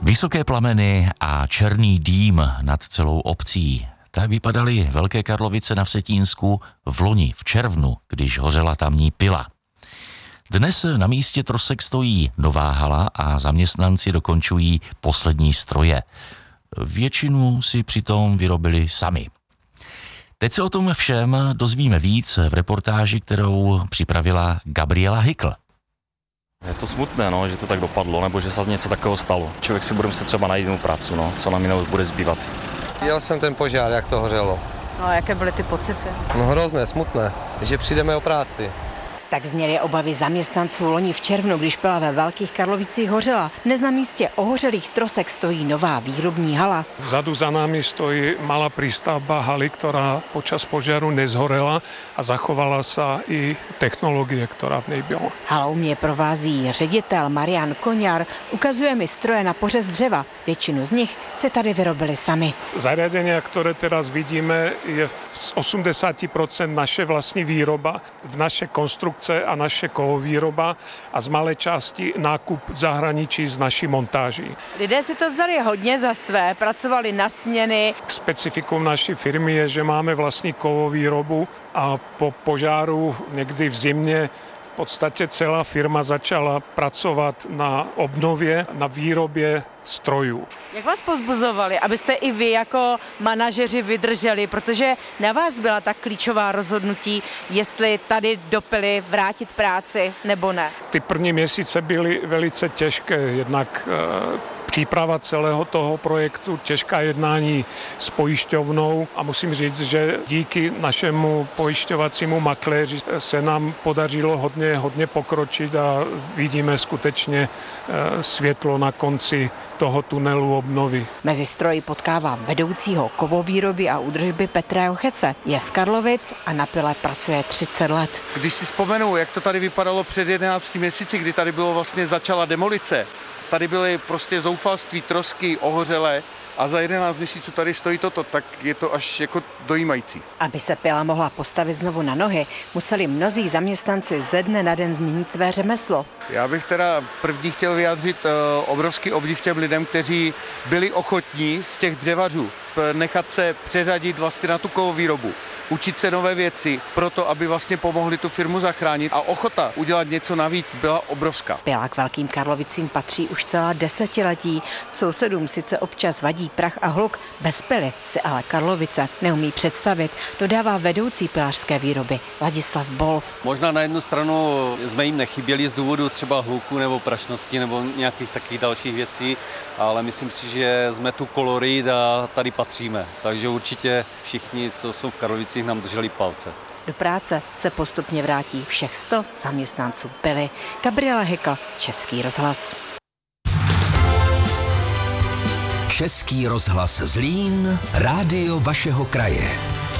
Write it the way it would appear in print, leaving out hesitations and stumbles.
Vysoké plameny a černý dým nad celou obcí. Tak vypadaly Velké Karlovice na Vsetínsku vloni v červnu, když hořela tamní pila. Dnes na místě trosek stojí nová hala a zaměstnanci dokončují poslední stroje. Většinu si přitom vyrobili sami. Teď se o tom všem dozvíme víc v reportáži, kterou připravila Gabriela Hykl. Je to smutné, že to tak dopadlo, nebo že se něco takového stalo. Člověk si bude muset třeba najít jinou práci, co nám jinou bude zbývat. Viděl jsem ten požár, jak to hořelo. No a jaké byly ty pocity? No hrozné, smutné, že přijdeme o práci. Tak zněly obavy zaměstnanců loni v červnu, když pila ve Velkých Karlovicích hořela. Dnes na místě ohořelých trosek stojí nová výrobní hala. Vzadu za námi stojí malá prístavba haly, ktorá počas požiaru nezhorela a zachovala sa i technológie, ktorá v nej byla. Halou mě provází ředitel Marian Koňar, ukazuje mi stroje na pořez dřeva. Většinu z nich se tady vyrobili sami. Zariadenia, ktoré teraz vidíme, je z 80% naše vlastní výroba, v naše konstrukce a naše kovovýroba a z malé části nákup v zahraničí z naší montáží. Lidé si to vzali hodně za své, pracovali na směny. Specifikum naší firmy je, že máme vlastní kovovýrobu a po požáru někdy v zimě v podstatě celá firma začala pracovat na obnově, na výrobě strojů. Jak vás povzbuzovali, abyste i vy jako manažeři vydrželi, protože na vás byla tak klíčová rozhodnutí, jestli tady do Pily vrátit práci nebo ne? Ty první měsíce byly velice těžké, jednak příprava celého toho projektu, těžká jednání s pojišťovnou a musím říct, že díky našemu pojišťovacímu makléři se nám podařilo hodně pokročit a vidíme skutečně světlo na konci toho tunelu obnovy. Mezi stroji potkává vedoucího kovovýroby a údržby Petra Jochece. Je z Karlovic a na Pile pracuje 30 let. Když si vzpomenu, jak to tady vypadalo před 11 měsíci, kdy tady bylo začala demolice, tady byly prostě zoufalství, trosky, ohořelé a za 11 měsíců tady stojí toto, tak je to až jako dojímající. Aby se Pila mohla postavit znovu na nohy, museli mnozí zaměstnanci ze dne na den změnit své řemeslo. Já bych teda první chtěl vyjádřit obrovský obdiv těm lidem, kteří byli ochotní z těch dřevařů nechat se přeřadit vlastně na tu kovovýrobu. Učit se nové věci, proto aby vlastně pomohli tu firmu zachránit a ochota udělat něco navíc byla obrovská. Pila k Velkým Karlovicím patří už celá desetiletí. Sousedům sice občas vadí prach a hluk, bez Pily si ale Karlovice neumí představit, dodává vedoucí pilařské výroby Ladislav Bolf. Možná na jednu stranu jsme jim nechyběli z důvodu třeba hluku nebo prašnosti nebo nějakých takových dalších věcí, ale myslím si, že jsme tu kolorit a tady patříme. Takže určitě všichni, co jsou v Karlovicích, nám drželi palce. Do práce se postupně vrátí všech 100 zaměstnanců Pily. Gabriela Hykl, Český rozhlas. Český rozhlas Zlín, rádio vašeho kraje.